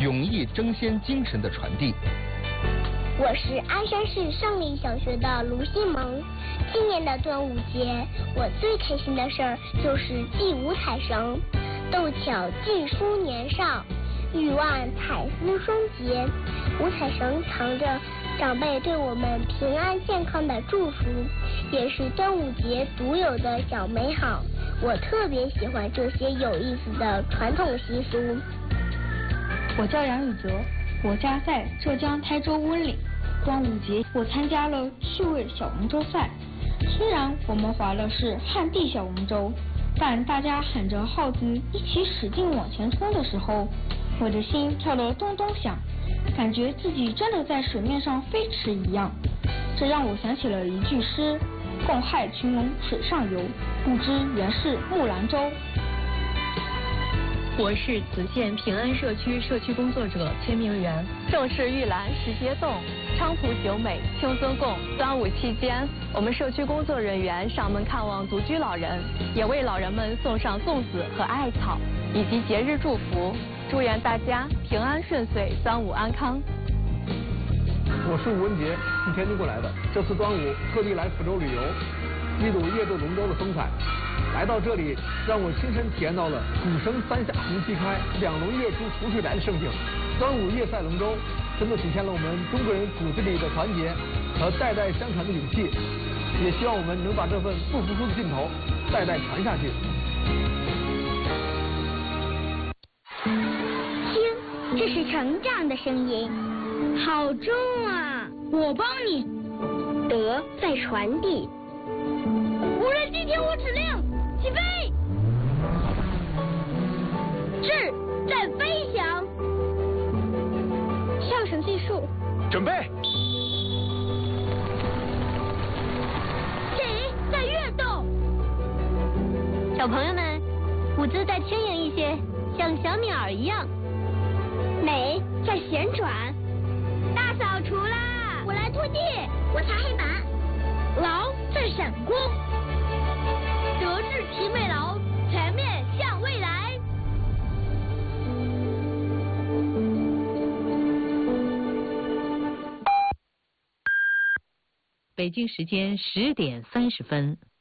勇毅争先精神的传递。 我是鞍山市胜利小学的卢新萌。今年的端午节，我最开心的事儿就是祭五彩绳。斗巧技书年少，欲望彩丝双结。五彩绳藏着长辈对我们平安健康的祝福，也是端午节独有的小美好。我特别喜欢这些有意思的传统习俗。 我叫杨宇哲，我家在浙江台州温岭。端午节我参加了趣味小龙舟赛，虽然我们划的是旱地小龙舟，但大家喊着号子一起使劲往前冲的时候，我的心跳得咚咚响，感觉自己真的在水面上飞驰一样。这让我想起了一句诗：共害群龙水上游，不知原是木兰舟。 我是磁县平安社区社区工作者崔明媛。 正是玉兰时节动，菖蒲酒美清尊供。端午期间，我们社区工作人员上门看望独居老人，也为老人们送上粽子和艾草，以及节日祝福，祝愿大家平安顺遂，端午安康。 我是吴文杰，从天津过来的。这次端午特地来福州旅游，一睹夜渡龙舟的风采。来到这里，让我亲身体验到了鼓声三下红旗开，两龙跃出浮水来的盛景。端午夜赛龙舟，真的体现了我们中国人骨子里的团结和代代相传的勇气。也希望我们能把这份不服输的劲头代代传下去。 听，这是成长的声音，好重啊！我帮你。德在传递。无人机听我指令，起飞！志在飞翔。上绳计数， 准备。 己在跃动。 小朋友们，舞姿再轻盈一些，像小鸟一样。 美在旋转。大扫除啦！我来拖地，我擦黑板。劳在闪光。德智体美劳，全面向未来。 北京时间10点30分。